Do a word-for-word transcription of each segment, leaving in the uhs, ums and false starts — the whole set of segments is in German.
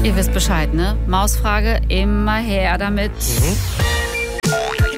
Ihr wisst Bescheid, ne? Mausfrage, immer her damit. Mhm.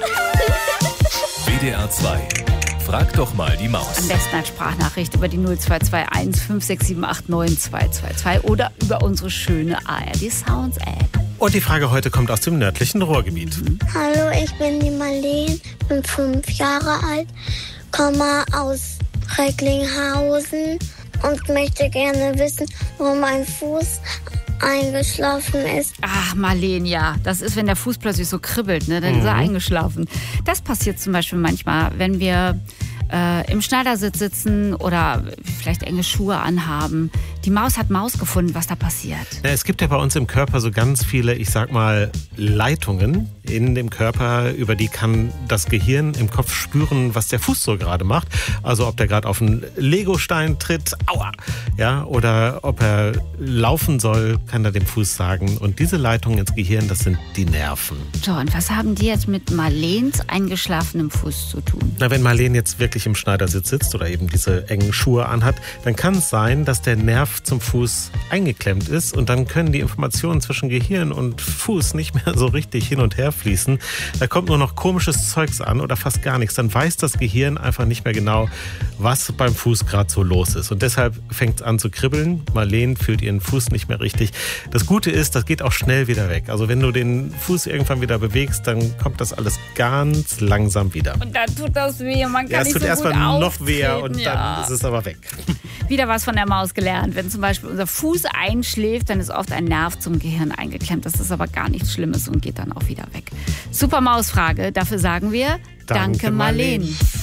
W D R zwei. Frag doch mal die Maus. Am besten als Sprachnachricht über die null zwei zwei eins fünf sechs sieben acht neun zwei zwei zwei oder über unsere schöne A R D Sounds App. Und die Frage heute kommt aus dem nördlichen Ruhrgebiet. Mhm. Hallo, ich bin die Marleen, bin fünf Jahre alt, komme aus Recklinghausen und möchte gerne wissen, warum mein Fuß eingeschlafen ist. Ach, Marleen, ja. Das ist, wenn der Fuß plötzlich so kribbelt, ne? Dann ist er Mhm. eingeschlafen. Das passiert zum Beispiel manchmal, wenn wir äh, im Schneidersitz sitzen oder vielleicht enge Schuhe anhaben. Die Maus hat Maus gefunden, was da passiert. Ja, es gibt ja bei uns im Körper so ganz viele, ich sag mal, Leitungen in dem Körper, über die kann das Gehirn im Kopf spüren, was der Fuß so gerade macht. Also ob der gerade auf einen Legostein tritt, aua, ja, oder ob er laufen soll, kann er dem Fuß sagen. Und diese Leitungen ins Gehirn, das sind die Nerven. So, und was haben die jetzt mit Marleens eingeschlafenem Fuß zu tun? Na, wenn Marleen jetzt wirklich im Schneidersitz sitzt oder eben diese engen Schuhe anhat, dann kann es sein, dass der Nerv zum Fuß eingeklemmt ist und dann können die Informationen zwischen Gehirn und Fuß nicht mehr so richtig hin und her fließen. Da kommt nur noch komisches Zeugs an oder fast gar nichts. Dann weiß das Gehirn einfach nicht mehr genau, was beim Fuß gerade so los ist. Und deshalb fängt es an zu kribbeln. Marleen fühlt ihren Fuß nicht mehr richtig. Das Gute ist, das geht auch schnell wieder weg. Also wenn du den Fuß irgendwann wieder bewegst, dann kommt das alles ganz langsam wieder. Und dann tut das weh und man kann Ja, es nicht tut so erstmal gut noch auftreten. weh und Ja. dann ist es aber weg. Wieder was von der Maus gelernt. Wenn zum Beispiel unser Fuß einschläft, dann ist oft ein Nerv zum Gehirn eingeklemmt. Das ist aber gar nichts Schlimmes und geht dann auch wieder weg. Super Mausfrage. Dafür sagen wir Danke, Danke, Marleen. Marleen.